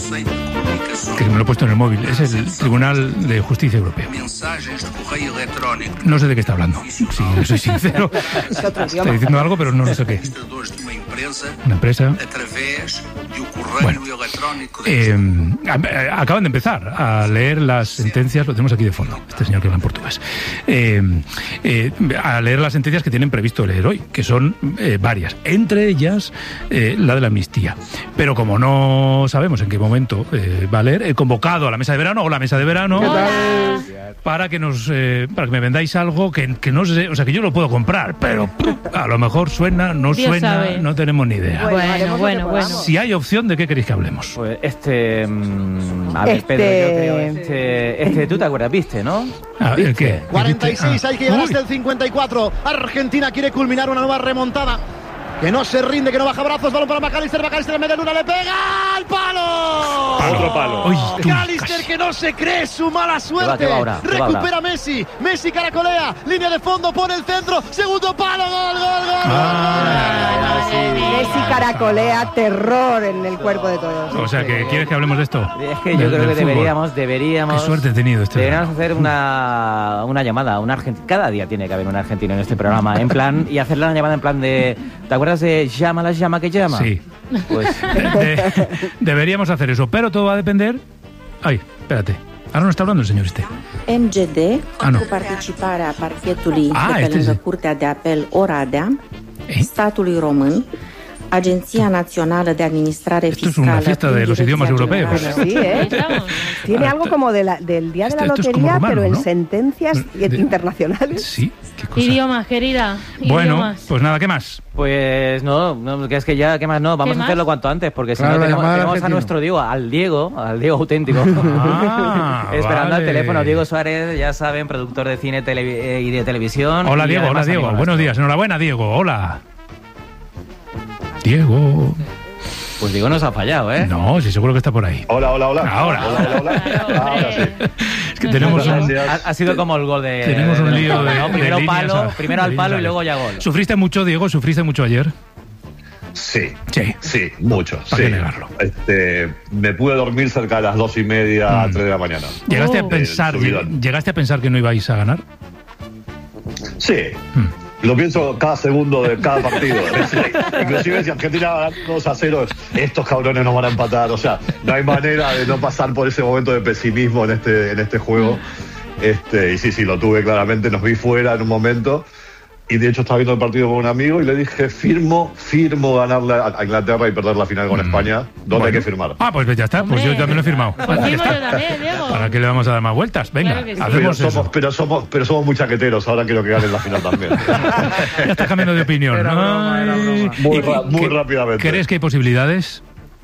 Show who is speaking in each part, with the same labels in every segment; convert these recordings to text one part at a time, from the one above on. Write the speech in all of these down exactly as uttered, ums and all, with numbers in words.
Speaker 1: que me lo he puesto en el móvil, es el Tribunal de Justicia Europeo. No sé de qué está hablando, si soy sincero. Está diciendo algo, pero no, no sé qué. Una empresa. Bueno, eh, acaban de empezar a leer las sentencias, lo tenemos aquí de fondo, este señor que habla en portugués, eh, eh, a leer las sentencias que tienen previsto leer hoy, que son eh, varias, entre ellas eh, la de la amnistía. Pero como no sabemos en qué momento eh, va a leer, he convocado a la mesa de verano o la mesa de verano para que nos eh, para que me vendáis algo que, que no sé, o sea, que yo lo puedo comprar, pero a lo mejor suena, no
Speaker 2: Dios
Speaker 1: suena,
Speaker 2: sabe.
Speaker 1: No tenemos ni idea.
Speaker 2: Bueno, bueno, bueno.
Speaker 1: Si hay opción, ¿de qué queréis que hablemos?
Speaker 3: Pues este... Mmm, a ver,
Speaker 4: Este-
Speaker 3: Pedro, yo creo... Este, este, tú te acuerdas, ¿viste, no?
Speaker 1: Ah, ¿el qué?
Speaker 5: cuarenta y seis,
Speaker 1: Ah.
Speaker 5: hay que llegar
Speaker 1: Uy.
Speaker 5: hasta el cincuenta y cuatro. Argentina quiere culminar una nueva remontada. Que no se rinde, que no baja brazos. Balón para McAllister. McAllister en media luna le pega al palo.
Speaker 6: Otro palo.
Speaker 1: Uy, tú,
Speaker 5: McAllister
Speaker 1: casi.
Speaker 5: que no se cree su mala suerte.
Speaker 3: ¿Qué va, qué va ahora? ¿Qué va
Speaker 5: Recupera
Speaker 3: ahora?
Speaker 5: Messi. Messi caracolea. Línea de fondo, pone el centro. Segundo palo. Gol, gol, gol.
Speaker 1: Ah,
Speaker 4: Messi caracolea, terror en el cuerpo de todos.
Speaker 1: O sea, que ¿quieres que hablemos de esto?
Speaker 3: Es que
Speaker 1: Del-
Speaker 3: yo creo
Speaker 1: del
Speaker 3: que
Speaker 1: fútbol.
Speaker 3: deberíamos, deberíamos...
Speaker 1: Qué suerte he tenido este
Speaker 3: Deberíamos
Speaker 1: verano.
Speaker 3: hacer una, una llamada a un argentino. Cada día tiene que haber un argentino en este programa, en plan, y hacerle una llamada en plan de... ¿Te acuerdas de llama la llama que llama?
Speaker 1: Sí.
Speaker 3: Pues...
Speaker 1: De- deberíamos hacer eso, pero todo va a depender... Ay, espérate. Ahora no está hablando el señor este.
Speaker 7: M G D,
Speaker 1: Ah, no.
Speaker 7: cu participarea parchetului
Speaker 1: Ah,
Speaker 7: de pe
Speaker 1: este
Speaker 7: lângă
Speaker 1: es-
Speaker 7: Curtea de Apel Oradea,
Speaker 1: ¿Eh?
Speaker 7: statului român, Agenția Națională de Administrare
Speaker 1: Esto es una
Speaker 7: Fiscală,
Speaker 1: fiesta de
Speaker 7: prin
Speaker 1: los idiomas
Speaker 7: Direcția
Speaker 1: europeos.
Speaker 7: Generală.
Speaker 4: Sí, ¿eh?
Speaker 2: Entramos.
Speaker 4: Tiene algo como de la, del día de la
Speaker 1: Esto- esto es como
Speaker 4: lotería,
Speaker 1: romano,
Speaker 4: pero en
Speaker 1: ¿no?
Speaker 4: sentencias
Speaker 1: De-
Speaker 4: internacionales.
Speaker 1: Sí, qué cosa.
Speaker 2: Idiomas, querida.
Speaker 1: Bueno,
Speaker 2: idiomas.
Speaker 1: pues nada, ¿qué más?
Speaker 3: Pues no, no, que es que ya, ¿qué más no? Vamos
Speaker 2: ¿Qué
Speaker 3: a hacerlo
Speaker 2: más?
Speaker 3: cuanto antes, porque si
Speaker 6: Claro,
Speaker 3: no
Speaker 6: la
Speaker 3: tenemos,
Speaker 6: llamada al
Speaker 3: tenemos a
Speaker 6: argentino.
Speaker 3: nuestro Diego, al Diego, al Diego auténtico.
Speaker 1: Ah,
Speaker 3: Esperando
Speaker 1: vale.
Speaker 3: al teléfono. Diego Suárez, ya saben, productor de cine tele- y de televisión.
Speaker 1: Hola
Speaker 3: y
Speaker 1: Diego, hola
Speaker 3: además
Speaker 1: Diego.
Speaker 3: animal.
Speaker 1: Buenos días, enhorabuena Diego, hola. Diego.
Speaker 3: Pues Diego nos ha fallado, ¿eh?
Speaker 1: No, sí, seguro que está por ahí.
Speaker 6: Hola, hola, hola.
Speaker 1: Ahora.
Speaker 6: Hola, hola, hola. Ahora sí.
Speaker 1: Es que tenemos un,
Speaker 6: Gracias.
Speaker 3: Ha, ha sido como el gol de...
Speaker 1: tenemos un
Speaker 3: de-
Speaker 1: lío de,
Speaker 3: ¿no?
Speaker 1: de
Speaker 3: Primero
Speaker 1: líneas
Speaker 3: palo,
Speaker 1: a-
Speaker 3: primero al
Speaker 1: de
Speaker 3: palo y
Speaker 1: líneas
Speaker 3: luego
Speaker 1: a-
Speaker 3: ya gol.
Speaker 1: ¿Sufriste mucho, Diego? ¿Sufriste mucho ayer?
Speaker 6: Sí.
Speaker 1: Sí.
Speaker 6: Sí, mucho.
Speaker 1: ¿Para
Speaker 6: sí.
Speaker 1: qué negarlo?
Speaker 6: Este, me pude dormir cerca de las dos y media,
Speaker 1: Mm.
Speaker 6: tres de la mañana.
Speaker 1: ¿Llegaste
Speaker 2: Oh.
Speaker 1: a pensar,
Speaker 6: El subidón.
Speaker 1: llegaste a pensar que no ibais a ganar?
Speaker 6: Sí.
Speaker 1: Mm.
Speaker 6: Lo pienso cada segundo de cada partido. Inclusive si Argentina va ganando dos a cero, estos cabrones nos van a empatar. O sea, no hay manera de no pasar por ese momento de pesimismo en este, en este juego. Este, y sí, sí, lo tuve claramente. Nos vi fuera en un momento. Y de hecho estaba viendo el partido con un amigo y le dije, firmo, firmo ganarle a Inglaterra y perder la final con España. ¿Dónde
Speaker 1: Bueno.
Speaker 6: hay que firmar?
Speaker 1: Ah, pues ya está, pues
Speaker 2: Hombre.
Speaker 1: yo también lo he firmado.
Speaker 2: Pues
Speaker 1: Ahí
Speaker 2: firmo
Speaker 1: está.
Speaker 2: yo también, Diego.
Speaker 1: ¿Para qué le vamos a dar más vueltas? Venga,
Speaker 2: Claro que sí.
Speaker 6: Pero
Speaker 1: hacemos
Speaker 6: somos,
Speaker 1: eso.
Speaker 6: pero, somos, pero somos muy chaqueteros. Ahora quiero que ganen la final también.
Speaker 1: Ya estás cambiando de opinión.
Speaker 6: Era broma, era
Speaker 1: Ay.
Speaker 6: broma. Muy
Speaker 1: ¿Y-
Speaker 6: ra- muy
Speaker 1: qué-
Speaker 6: rápidamente.
Speaker 1: ¿Crees que hay posibilidades?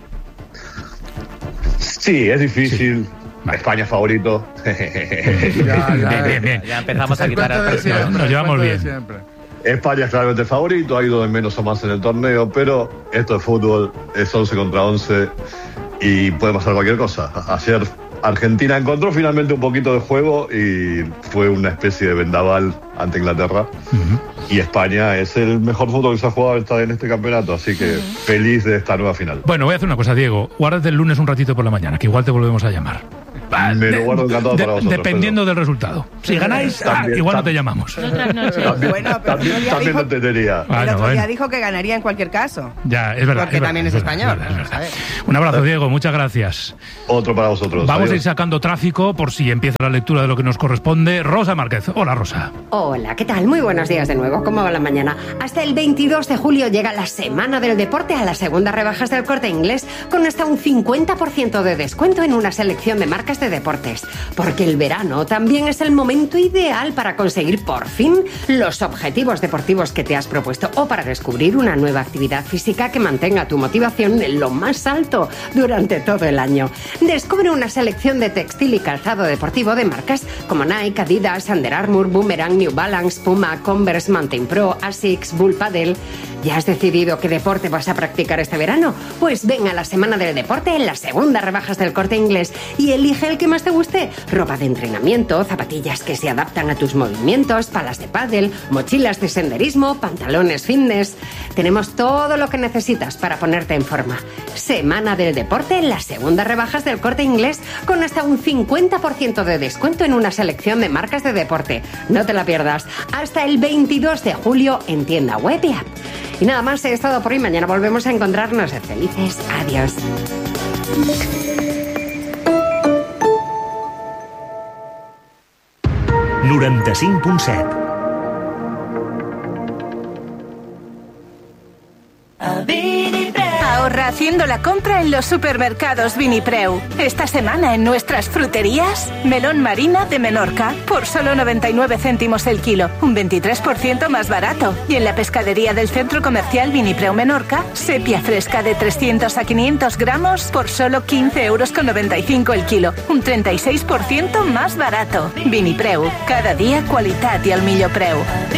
Speaker 6: Sí, es difícil. España es favorito.
Speaker 1: Ya, ya, bien, bien, bien.
Speaker 3: Ya empezamos a quitar
Speaker 1: cuento
Speaker 3: la
Speaker 1: de
Speaker 3: presión.
Speaker 1: siempre, Nos llevamos bien.
Speaker 6: España es claramente favorito, ha ido de menos a más en el torneo, pero esto es fútbol, es once contra once y puede pasar cualquier cosa. Ayer Argentina encontró finalmente un poquito de juego y fue una especie de vendaval ante Inglaterra. Y España es el mejor fútbol que se ha jugado esta- en este campeonato, así que feliz de esta nueva final.
Speaker 1: Bueno, voy a hacer una cosa, Diego. Guárdate el lunes un ratito por la mañana, que igual te volvemos a llamar.
Speaker 6: Me lo guardo encantado
Speaker 1: De-
Speaker 6: para vosotros.
Speaker 1: dependiendo del resultado. Si ganáis, ah,
Speaker 6: También,
Speaker 1: igual no
Speaker 6: tam-
Speaker 1: te llamamos.
Speaker 2: Otras noches.
Speaker 6: También,
Speaker 4: Bueno, pero
Speaker 6: también,
Speaker 4: el otro día
Speaker 6: también
Speaker 4: dijo-
Speaker 6: lo entendería.
Speaker 1: Ah,
Speaker 4: el
Speaker 1: no,
Speaker 4: otro día
Speaker 1: bueno.
Speaker 4: dijo que ganaría en cualquier caso.
Speaker 1: Ya, es verdad.
Speaker 4: Porque
Speaker 1: es verdad,
Speaker 4: también es
Speaker 1: verdad,
Speaker 4: español,
Speaker 1: verdad, es
Speaker 4: vamos a
Speaker 1: verdad.
Speaker 4: ver.
Speaker 1: Un abrazo, Diego. Muchas gracias.
Speaker 6: Otro para vosotros.
Speaker 1: Vamos a ir
Speaker 6: Adiós.
Speaker 1: sacando tráfico por si empieza la lectura de lo que nos corresponde. Rosa Márquez. Hola, Rosa.
Speaker 8: Hola, ¿qué tal? Muy buenos días de nuevo. ¿Cómo va la mañana? Hasta el veintidós de julio llega la Semana del Deporte a las segundas rebajas del Corte Inglés con hasta un cincuenta por ciento de descuento en una selección de marcas de deportes. Porque el verano también es el momento ideal para conseguir por fin los objetivos deportivos que te has propuesto o para descubrir una nueva actividad física que mantenga tu motivación en lo más alto durante todo el año. Descubre una selección de textil y calzado deportivo de marcas como Nike, Adidas, Under Armour, Boomerang, New Balance, Puma, Converse, Mountain Pro, Asics, Bull Paddle. ¿Ya has decidido qué deporte vas a practicar este verano? Pues ven a la Semana del Deporte en las segundas rebajas del Corte Inglés y elige Elige el que más te guste. Ropa de entrenamiento, zapatillas que se adaptan a tus movimientos, palas de pádel, mochilas de senderismo, pantalones fitness. Tenemos todo lo que necesitas para ponerte en forma. Semana del Deporte, las segundas rebajas del Corte Inglés, con hasta un cincuenta por ciento de descuento en una selección de marcas de deporte. No te la pierdas. Hasta el veintidós de julio en tienda web y app. Y nada más, es todo por hoy. Mañana volvemos a encontrarnos. Sed felices. Adiós.
Speaker 2: noranta-cinc punt set.
Speaker 9: Ahorra haciendo la compra en los supermercados Vinipreu. Esta semana en nuestras fruterías, melón marina de Menorca por solo noventa y nueve céntimos el kilo, un veintitrés por ciento más barato. Y en la pescadería del centro comercial Vinipreu Menorca, sepia fresca de trescientos a quinientos gramos por solo quince euros con noventa y cinco el kilo, un treinta y seis por ciento más barato. Vinipreu, cada dia qualitat i al millor preu.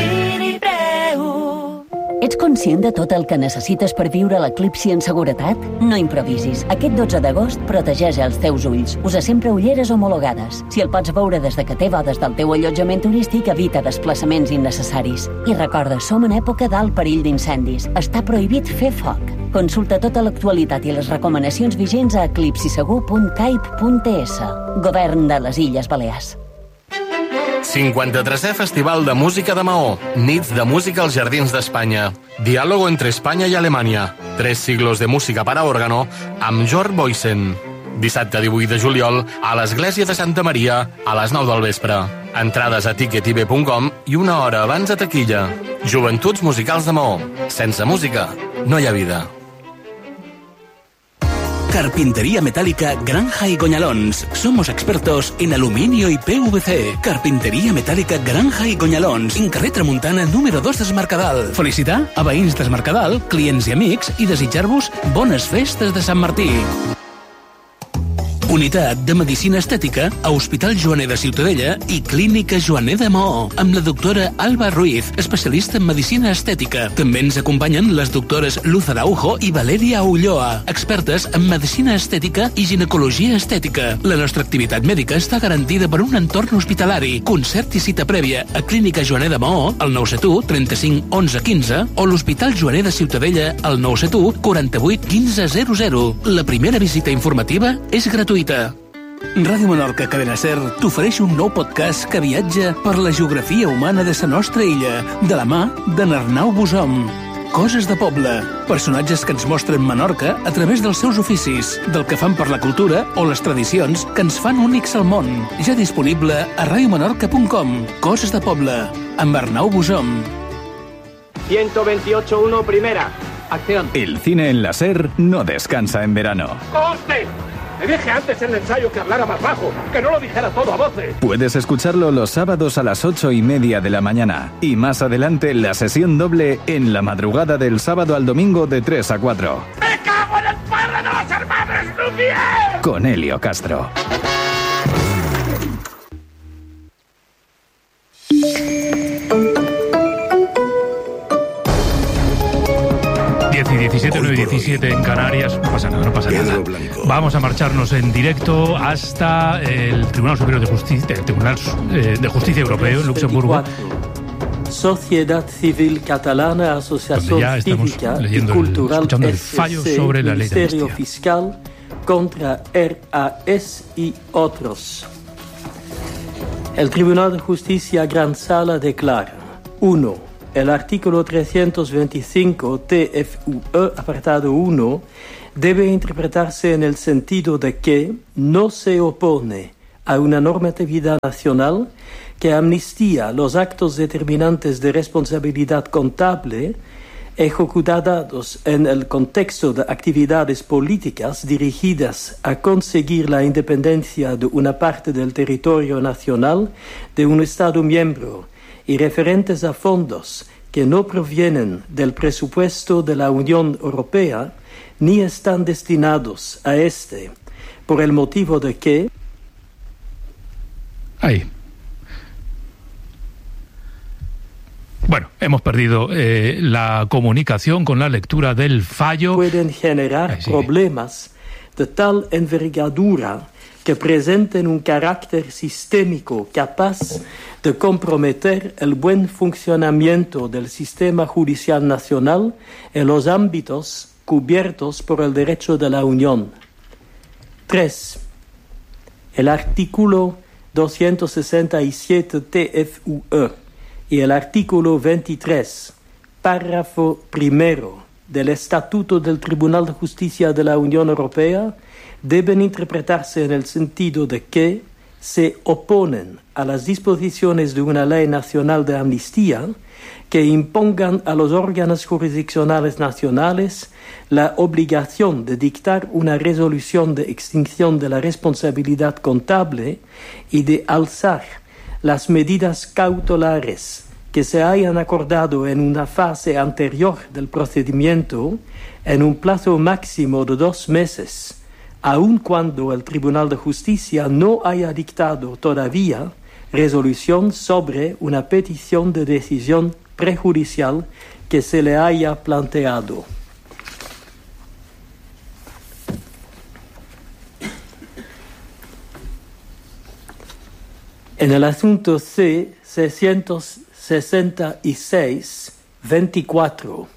Speaker 10: Ets conscient de tot el que necessites per viure l'eclipsi en seguretat? No improvisis. Aquest dotze d'agost protegeix els teus ulls. Usa sempre ulleres homologades. Si el pots veure des de que té bodes del teu allotjament turístic, evita desplaçaments innecessaris. I recorda, som en època d'alt perill d'incendis. Està prohibit fer foc. Consulta tota l'actualitat i les recomanacions vigents a eclipsisegur punt caip punt es. Govern de les Illes Balears.
Speaker 11: cinquanta-tresè Festival de Música de Maó. Nits de música als Jardins d'Espanya. Diálogo entre España y Alemania. Tres siglos de música para órgano amb Jörg Boysen. Dissabte divuit de juliol a l'Església de Santa Maria a les nou del vespre. Entrades a ticket i be punt com i una hora abans a taquilla. Joventuts Musicals de Maó. Sense música no hi ha vida.
Speaker 12: Carpintería Metálica Granja y Goñalons. Somos expertos en aluminio y P V C. Carpintería Metálica Granja y Goñalons. En carrer Tramuntana, número dos d'Es Mercadal. Felicitar a veïns d'Es Mercadal, clients i amics i desitjar-vos bones festes de Sant Martí. Unitat de Medicina Estètica a Hospital Joaner de Ciutadella i Clínica Joaner de Maó, amb la doctora Alba Ruiz, especialista en Medicina Estètica. També ens acompanyen les doctores Luz Araujo i Valeria Ulloa, expertes en Medicina Estètica i Ginecologia Estètica. La nostra activitat mèdica està garantida per un entorn hospitalari. Concert i cita prèvia a Clínica Joaner de Maó, al nou set u, trenta-cinc, onze, quinze, o l'Hospital Joaner de Ciutadella, al nou set u, quaranta-vuit, quinze, zero, zero. La primera visita informativa és gratuïta. Ràdio Menorca Cadena Ser t'ofereix un nou podcast que viatja per la geografia humana de la nostra illa, de la mà d'en Arnau Bosom. Coses de poble, personatges que ens mostren Menorca a través dels seus oficis, del que fan per la cultura o les tradicions que ens fan únics al món. Ja disponible a radio menorca punt com. Coses de poble, amb Arnau Bosom.
Speaker 13: ciento veintiocho uno primera. Acción.
Speaker 14: El cine en la Ser no descansa en verano.
Speaker 13: ¡Corte! Le dije antes en el ensayo que hablara más bajo, que no lo dijera todo a voces.
Speaker 14: Puedes escucharlo los sábados a las ocho y media de la mañana. Y más adelante la sesión doble en la madrugada del sábado al domingo de tres a cuatro.
Speaker 13: ¡Me cago en el padre de los hermanos Lumière!
Speaker 14: Con Helio Castro.
Speaker 1: diez y diecisiete, nueve y diecisiete en Canarias. No pasa nada, no pasa nada. Vamos a marcharnos en directo hasta el Tribunal Superior de Justicia, el Tribunal de Justicia Europeo en Luxemburgo.
Speaker 15: Sociedad Civil Catalana, Asociación Cívica y Cultural
Speaker 1: el, el fallo sobre la ley de
Speaker 15: Ministerio Fiscal contra R A S y otros. El Tribunal de Justicia Gran Sala declara: uno. El artículo trescientos veinticinco T F U E, apartado uno, debe interpretarse en el sentido de que no se opone a una normatividad nacional que amnistía los actos determinantes de responsabilidad contable ejecutados en el contexto de actividades políticas dirigidas a conseguir la independencia de una parte del territorio nacional de un Estado miembro y referentes a fondos que no provienen del presupuesto de la Unión Europea ni están destinados a este, por el motivo de que...
Speaker 1: Ahí. Bueno, hemos perdido eh, la comunicación con la lectura del fallo.
Speaker 15: Pueden generar problemas de tal envergadura que presenten un carácter sistémico capaz de comprometer el buen funcionamiento del sistema judicial nacional en los ámbitos cubiertos por el derecho de la Unión. tres. El artículo doscientos sesenta y siete T F U E y el artículo veintitrés, párrafo primero del Estatuto del Tribunal de Justicia de la Unión Europea deben interpretarse en el sentido de que se oponen a las disposiciones de una ley nacional de amnistía que impongan a los órganos jurisdiccionales nacionales la obligación de dictar una resolución de extinción de la responsabilidad contable y de alzar las medidas cautelares que se hayan acordado en una fase anterior del procedimiento en un plazo máximo de dos meses, aun cuando el Tribunal de Justicia no haya dictado todavía resolución sobre una petición de decisión prejudicial que se le haya planteado. En el asunto C seiscientos sesenta y seis veinticuatro,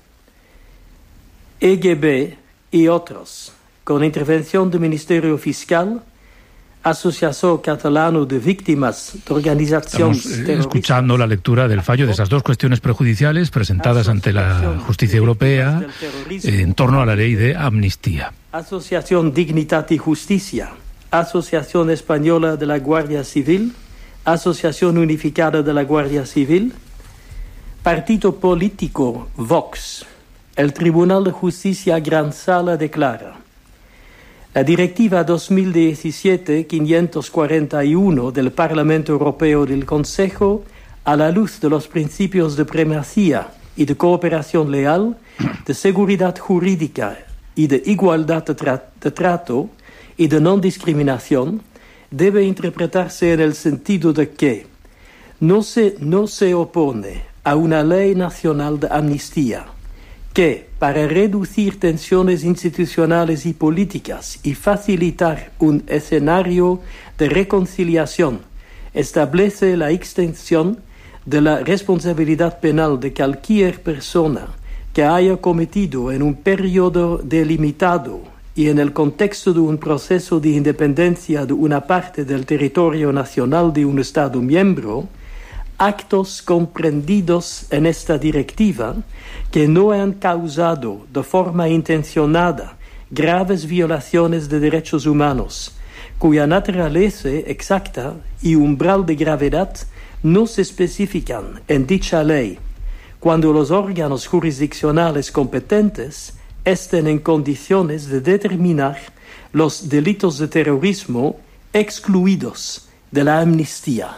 Speaker 15: E G B y otros, con intervención del Ministerio Fiscal, Asociación Catalana de Víctimas de Organizaciones
Speaker 1: Estamos eh,
Speaker 15: Terroristas.
Speaker 1: escuchando la lectura del fallo de esas dos cuestiones prejudiciales presentadas ante la Justicia Europea eh, en torno a la ley de amnistía.
Speaker 15: Asociación Dignidad y Justicia, Asociación Española de la Guardia Civil, Asociación Unificada de la Guardia Civil, Partido Político Vox. El Tribunal de Justicia Gran Sala declara: la Directiva dos mil diecisiete quinientos cuarenta y uno del Parlamento Europeo y del Consejo, a la luz de los principios de primacía y de cooperación leal, de seguridad jurídica y de igualdad de, tra- de trato y de no discriminación, debe interpretarse en el sentido de que no se, no se opone a una ley nacional de amnistía que, para reducir tensiones institucionales y políticas y facilitar un escenario de reconciliación, establece la extensión de la responsabilidad penal de cualquier persona que haya cometido en un periodo delimitado y en el contexto de un proceso de independencia de una parte del territorio nacional de un Estado miembro, actos comprendidos en esta directiva que no han causado de forma intencionada graves violaciones de derechos humanos, cuya naturaleza exacta y umbral de gravedad no se especifican en dicha ley, cuando los órganos jurisdiccionales competentes estén en condiciones de determinar los delitos de terrorismo excluidos de la amnistía.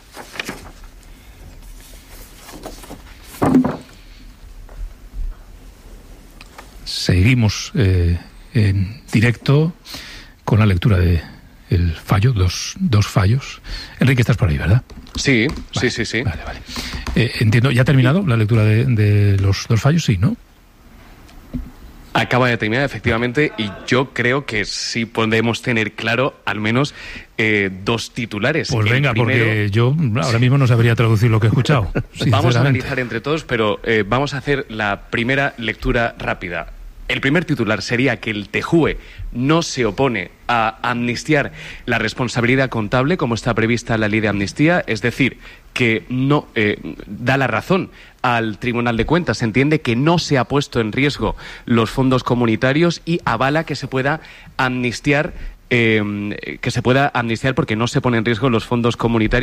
Speaker 1: Seguimos eh, en directo con la lectura de el fallo, dos, dos fallos. Enrique, estás por ahí, ¿verdad?
Speaker 16: Sí,
Speaker 1: vale,
Speaker 16: sí, sí, sí.
Speaker 1: Vale, vale. Eh, entiendo, ¿ya ha terminado la lectura de, de los dos fallos? Sí, ¿no?
Speaker 16: Acaba de terminar, efectivamente, y yo creo que sí podemos tener claro al menos eh, dos titulares.
Speaker 1: Pues
Speaker 16: El
Speaker 1: venga,
Speaker 16: primero,
Speaker 1: porque yo ahora mismo no sabría traducir lo que he escuchado.
Speaker 16: vamos a analizar entre todos, pero eh, vamos a hacer la primera lectura rápida. El primer titular sería que el T J U E no se opone a amnistiar la responsabilidad contable como está prevista en la ley de amnistía, es decir, que no eh, da la razón al Tribunal de Cuentas, se entiende que no se ha puesto en riesgo los fondos comunitarios y avala que se pueda amnistiar, eh, que se pueda amnistiar porque no se pone en riesgo los fondos comunitarios.